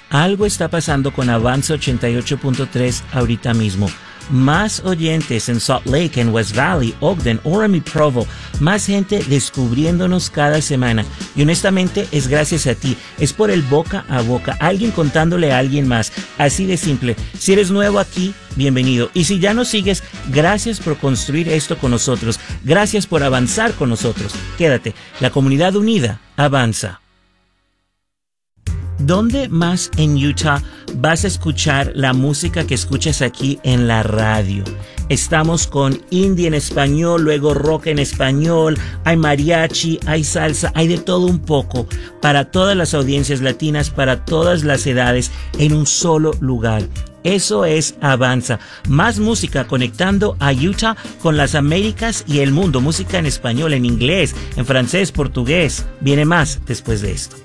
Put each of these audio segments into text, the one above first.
Algo está pasando con Avanza 88.3 ahorita mismo. Más oyentes en Salt Lake, en West Valley, Ogden, Orem y Provo. Más gente descubriéndonos cada semana. Y honestamente es gracias a ti. Es por el boca a boca. Alguien contándole a alguien más. Así de simple. Si eres nuevo aquí, bienvenido. Y si ya nos sigues, gracias por construir esto con nosotros. Gracias por avanzar con nosotros. Quédate. La comunidad unida avanza. ¿Dónde más en Utah vas a escuchar la música que escuchas aquí en la radio? Estamos con indie en español, luego rock en español, hay mariachi, hay salsa, hay de todo un poco, para todas las audiencias latinas, para todas las edades, en un solo lugar. Eso es Avanza. Más música conectando a Utah con las Américas y el mundo. Música en español, en inglés, en francés, portugués. Viene más después de esto.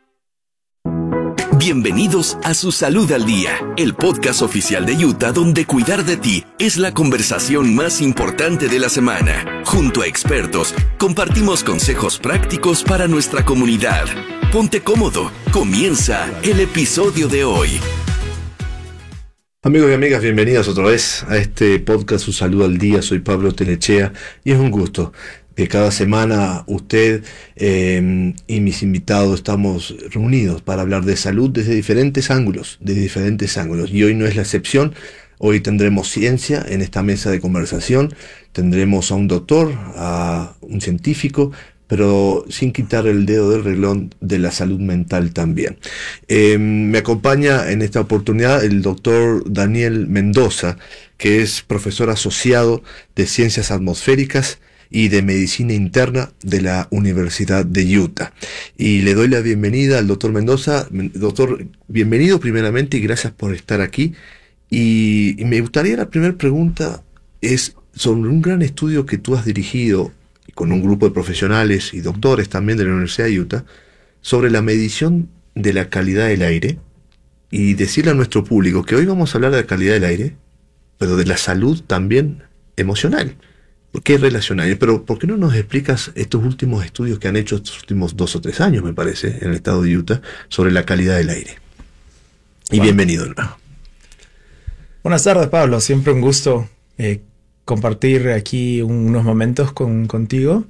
Bienvenidos a Su Salud al Día, el podcast oficial de Utah donde cuidar de ti es la conversación más importante de la semana. Junto a expertos, compartimos consejos prácticos para nuestra comunidad. Ponte cómodo, comienza el episodio de hoy. Amigos y amigas, bienvenidos otra vez a este podcast Su Salud al Día. Soy Pablo Tenechea y es un gusto que cada semana usted y mis invitados estamos reunidos para hablar de salud desde diferentes ángulos, y hoy no es la excepción. Hoy tendremos ciencia en esta mesa de conversación, tendremos a un doctor, a un científico, pero sin quitar el dedo del renglón de la salud mental también. Me acompaña en esta oportunidad el doctor Daniel Mendoza, que es profesor asociado de Ciencias Atmosféricas y de Medicina Interna de la Universidad de Utah. Y le doy la bienvenida al doctor Mendoza. Doctor, bienvenido primeramente y gracias por estar aquí. Y me gustaría, la primera pregunta es sobre un gran estudio que tú has dirigido con un grupo de profesionales y doctores también de la Universidad de Utah sobre la medición de la calidad del aire, y decirle a nuestro público que hoy vamos a hablar de la calidad del aire, pero de la salud también emocional. ¿Qué relación hay? Pero ¿por qué no nos explicas estos últimos estudios que han hecho estos últimos 2 o 3 años, me parece, en el estado de Utah, sobre la calidad del aire? Y bienvenido, hermano. Buenas tardes, Pablo. Siempre un gusto compartir aquí unos momentos contigo.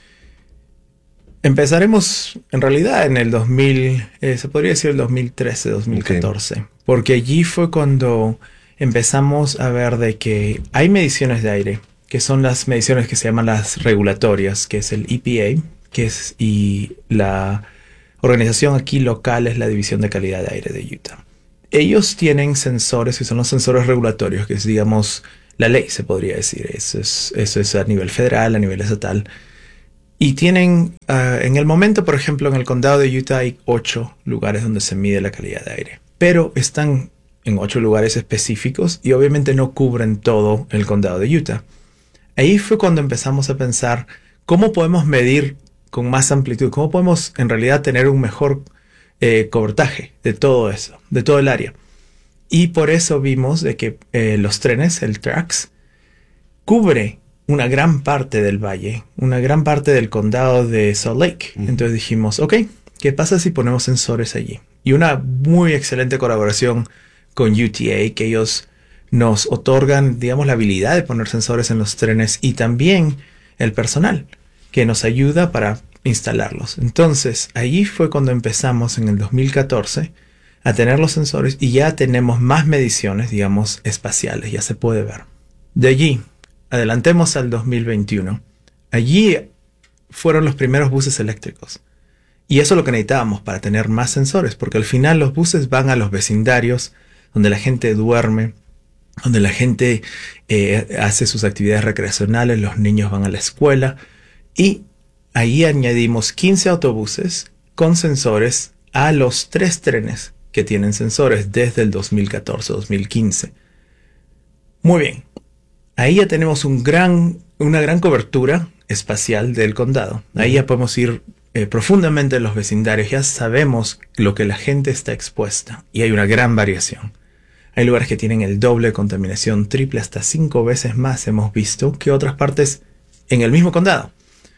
Empezaremos, en realidad, en el 2000, se podría decir el 2013, 2014. Okay. Porque allí fue cuando empezamos a ver de que hay mediciones de aire, que son las mediciones que se llaman las regulatorias, que es el EPA, y la organización aquí local es la División de Calidad de Aire de Utah. Ellos tienen sensores, que son los sensores regulatorios, que es, digamos, la ley, se podría decir. Eso es a nivel federal, a nivel estatal. Y tienen, en el momento, por ejemplo, en el condado de Utah hay 8 lugares donde se mide la calidad de aire. Pero están en 8 lugares específicos y obviamente no cubren todo el condado de Utah. Ahí fue cuando empezamos a pensar cómo podemos medir con más amplitud, cómo podemos en realidad tener un mejor cobertaje de todo eso, de todo el área. Y por eso vimos de que los trenes, el TRAX, cubre una gran parte del valle, una gran parte del condado de Salt Lake. Entonces dijimos, ok, ¿qué pasa si ponemos sensores allí? Y una muy excelente colaboración con UTA, que ellos nos otorgan, digamos, la habilidad de poner sensores en los trenes y también el personal que nos ayuda para instalarlos. Entonces, allí fue cuando empezamos en el 2014 a tener los sensores y ya tenemos más mediciones, digamos, espaciales, ya se puede ver. De allí, adelantemos al 2021. Allí fueron los primeros buses eléctricos. Y eso es lo que necesitábamos para tener más sensores, porque al final los buses van a los vecindarios donde la gente duerme, donde la gente hace sus actividades recreacionales, los niños van a la escuela, y ahí añadimos 15 autobuses con sensores a los 3 trenes que tienen sensores desde el 2014-2015. Muy bien, ahí ya tenemos una gran cobertura espacial del condado. Ahí ya podemos ir profundamente en los vecindarios, ya sabemos lo que la gente está expuesta y hay una gran variación. Hay lugares que tienen el doble de contaminación, triple, hasta 5 veces más hemos visto que otras partes en el mismo condado.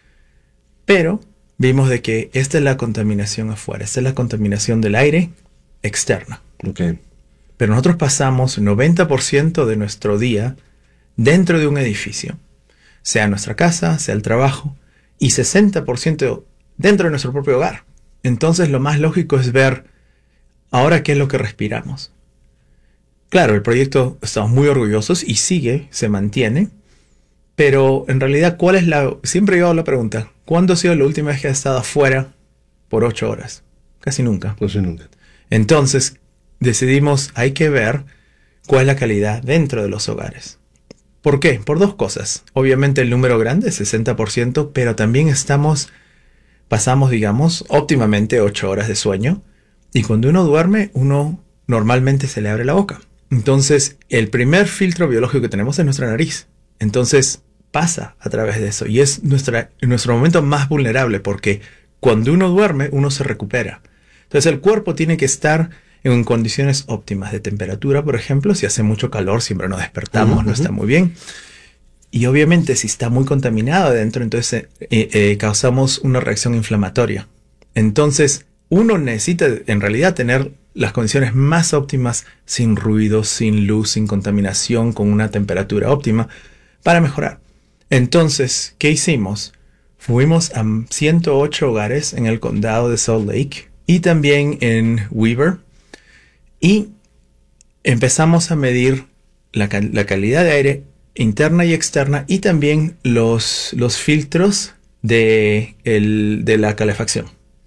Pero vimos de que esta es la contaminación afuera, esta es la contaminación del aire externa. Okay. Pero nosotros pasamos 90% de nuestro día dentro de un edificio, sea nuestra casa, sea el trabajo, y 60% dentro de nuestro propio hogar. Entonces lo más lógico es ver ahora qué es lo que respiramos. Claro, el proyecto estamos muy orgullosos y se mantiene, pero en realidad, siempre yo hago la pregunta, ¿cuándo ha sido la última vez que has estado afuera por 8 horas? Casi nunca. Casi nunca. Entonces decidimos, hay que ver cuál es la calidad dentro de los hogares. ¿Por qué? Por 2 cosas. Obviamente el número grande, 60%, pero también pasamos, digamos, óptimamente 8 horas de sueño. Y cuando uno duerme, uno normalmente se le abre la boca. Entonces, el primer filtro biológico que tenemos es nuestra nariz. Entonces, pasa a través de eso. Y es nuestro momento más vulnerable porque cuando uno duerme, uno se recupera. Entonces, el cuerpo tiene que estar en condiciones óptimas de temperatura, por ejemplo. Si hace mucho calor, siempre nos despertamos, no está muy bien. Y obviamente, si está muy contaminado adentro, entonces causamos una reacción inflamatoria. Entonces, uno necesita en realidad tener las condiciones más óptimas, sin ruido, sin luz, sin contaminación, con una temperatura óptima, para mejorar. Entonces, ¿qué hicimos? Fuimos a 108 hogares en el condado de Salt Lake y también en Weber y empezamos a medir la calidad de aire interna y externa y también los filtros de la calefacción.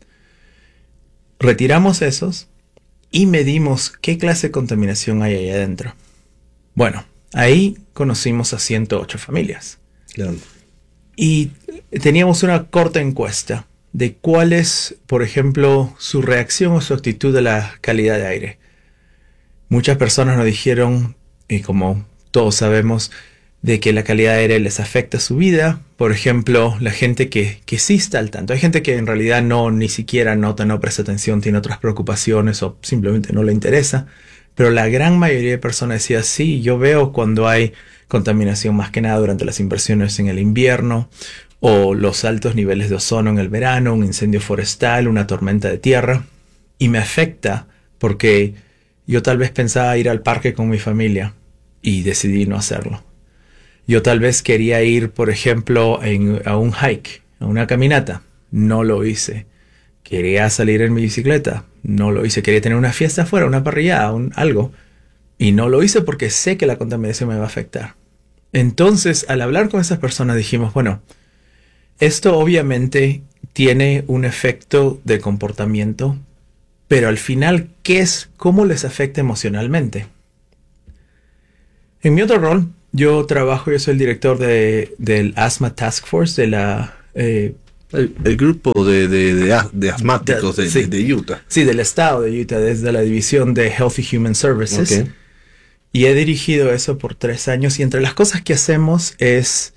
Retiramos esos y medimos qué clase de contaminación hay ahí adentro. Bueno, ahí conocimos a 108 familias. Claro. Y teníamos una corta encuesta de cuál es, por ejemplo, su reacción o su actitud a la calidad de aire. Muchas personas nos dijeron, y como todos sabemos, de que la calidad de aire les afecta su vida. Por ejemplo, la gente que sí está al tanto. Hay gente que en realidad ni siquiera nota, no presta atención, tiene otras preocupaciones o simplemente no le interesa. Pero la gran mayoría de personas decía, sí, yo veo cuando hay contaminación más que nada durante las inversiones en el invierno o los altos niveles de ozono en el verano, un incendio forestal, una tormenta de tierra. Y me afecta porque yo tal vez pensaba ir al parque con mi familia y decidí no hacerlo. Yo tal vez quería ir, por ejemplo, a un hike, a una caminata. No lo hice. Quería salir en mi bicicleta. No lo hice. Quería tener una fiesta afuera, una parrillada, algo. Y no lo hice porque sé que la contaminación me va a afectar. Entonces, al hablar con esas personas dijimos, bueno, esto obviamente tiene un efecto de comportamiento, pero al final, ¿cómo les afecta emocionalmente? En mi otro rol, yo soy el director del Asthma Task Force de la... el grupo de asmáticos de Utah. Sí, del estado de Utah, desde la división de Healthy Human Services. Okay. Y he dirigido eso por 3 años. Y entre las cosas que hacemos es,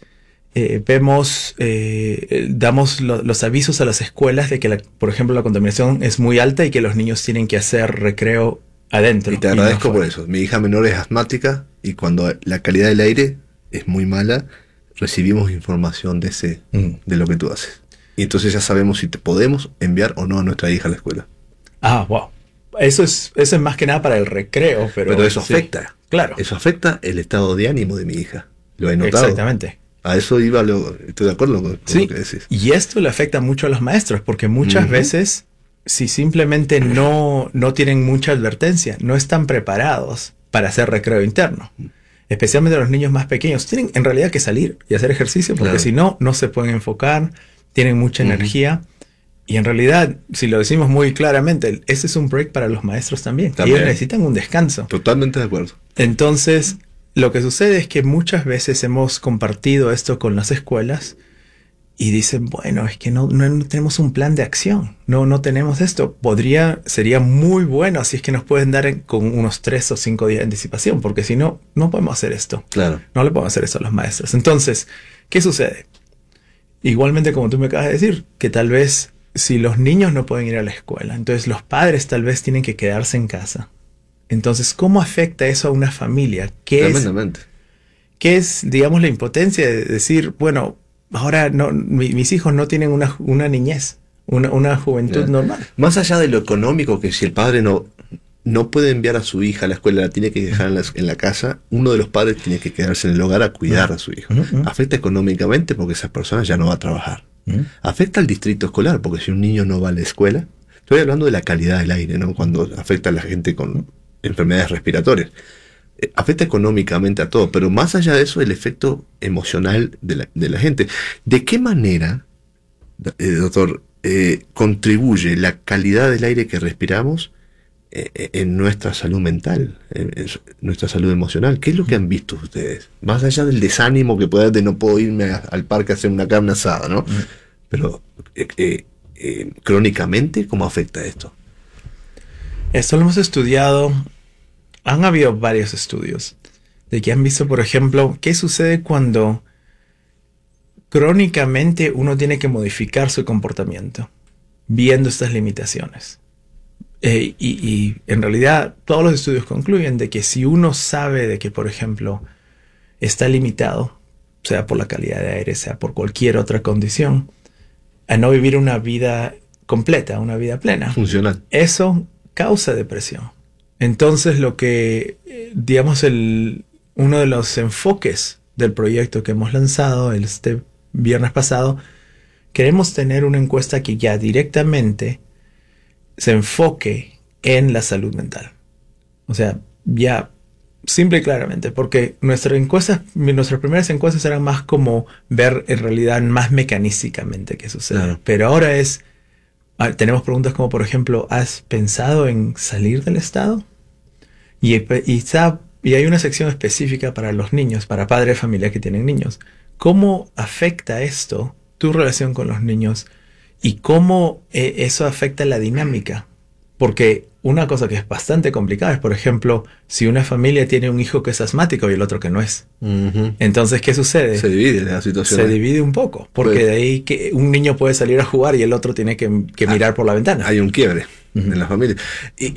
damos los avisos a las escuelas de que, por ejemplo, la contaminación es muy alta y que los niños tienen que hacer recreo adentro. Y te agradezco por eso. Mi hija menor es asmática y cuando la calidad del aire es muy mala, recibimos información de lo que tú haces. Y entonces ya sabemos si te podemos enviar o no a nuestra hija a la escuela. Ah, wow. Eso es más que nada para el recreo. Pero eso afecta. Claro. Eso afecta el estado de ánimo de mi hija. Lo he notado. Exactamente. A eso estoy de acuerdo con lo que decís. Y esto le afecta mucho a los maestros porque muchas veces, si simplemente no tienen mucha advertencia, no están preparados para hacer recreo interno. Especialmente los niños más pequeños. Tienen en realidad que salir y hacer ejercicio porque si no se pueden enfocar, tienen mucha energía. Y en realidad, si lo decimos muy claramente, ese es un break para los maestros también. Ellos necesitan un descanso. Totalmente de acuerdo. Entonces, lo que sucede es que muchas veces hemos compartido esto con las escuelas y dicen, bueno, es que no tenemos un plan de acción. No tenemos esto. Sería muy bueno si es que nos pueden dar con unos 3 o 5 días de anticipación, porque si no, no podemos hacer esto. Claro. No le podemos hacer eso a los maestros. Entonces, ¿qué sucede? Igualmente, como tú me acabas de decir, que tal vez si los niños no pueden ir a la escuela, entonces los padres tal vez tienen que quedarse en casa. Entonces, ¿cómo afecta eso a una familia? Tremendamente. ¿Qué es, digamos, la impotencia de decir, bueno, ahora mis hijos no tienen una niñez, una juventud normal? Más allá de lo económico, que si el padre no no puede enviar a su hija a la escuela, la tiene que dejar en la casa, uno de los padres tiene que quedarse en el hogar a cuidar a su hijo. Afecta económicamente porque esa persona ya no va a trabajar. Afecta al distrito escolar, porque si un niño no va a la escuela, estoy hablando de la calidad del aire, ¿no? Cuando afecta a la gente con enfermedades respiratorias. Afecta económicamente a todo, pero más allá de eso, el efecto emocional de la gente. ¿De qué manera, doctor, contribuye la calidad del aire que respiramos en nuestra salud mental, en nuestra salud emocional? ¿Qué es lo que han visto ustedes? Más allá del desánimo que puede haber de no puedo irme al parque a hacer una carne asada, ¿no? Pero crónicamente, ¿cómo afecta esto? Esto lo hemos estudiado. Han habido varios estudios de que han visto, por ejemplo, qué sucede cuando crónicamente uno tiene que modificar su comportamiento viendo estas limitaciones. Y en realidad todos los estudios concluyen de que si uno sabe de que, por ejemplo, está limitado, sea por la calidad de aire, sea por cualquier otra condición, a no vivir una vida completa, una vida plena. Funcional. Eso causa depresión. Entonces lo que, digamos, uno de los enfoques del proyecto que hemos lanzado este viernes pasado, queremos tener una encuesta que ya directamente se enfoque en la salud mental. O sea, ya simple y claramente, porque nuestras primeras encuestas eran más como ver en realidad más mecanísticamente qué sucede. Claro. Pero ahora tenemos preguntas como, por ejemplo, ¿has pensado en salir del estado? Y hay una sección específica para los niños, para padres de familia que tienen niños. ¿Cómo afecta esto tu relación con los niños? Y cómo eso afecta la dinámica. Porque una cosa que es bastante complicada es, por ejemplo, si una familia tiene un hijo que es asmático y el otro que no es. Entonces, ¿qué sucede? Se divide la situación. Se divide un poco. Porque de ahí que un niño puede salir a jugar y el otro tiene que mirar por la ventana. Hay un quiebre en la familia. Y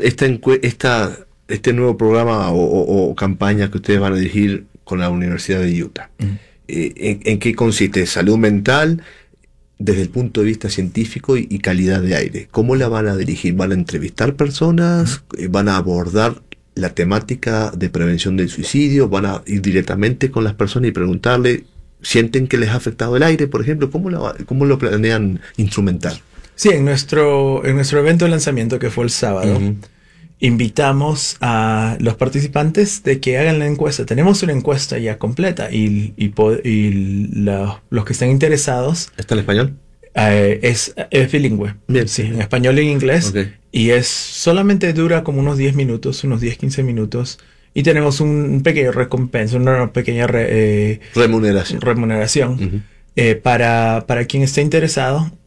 este nuevo programa o campaña que ustedes van a dirigir con la Universidad de Utah, ¿en qué consiste? Salud mental desde el punto de vista científico y calidad de aire. ¿Cómo la van a dirigir? ¿Van a entrevistar personas? ¿Van a abordar la temática de prevención del suicidio? ¿Van a ir directamente con las personas y preguntarle, ¿sienten que les ha afectado el aire, por ejemplo? ¿Cómo lo planean instrumentar? Sí, en nuestro evento de lanzamiento, que fue el sábado, invitamos a los participantes de que hagan la encuesta. Tenemos una encuesta ya completa y los que están interesados... ¿Está en español? Es bilingüe. Bien. Sí, en español y en inglés. Okay. Y solamente dura como unos 10 minutos, unos 10-15 minutos. Y tenemos un pequeño recompensa, una pequeña remuneración. Para quien esté interesado.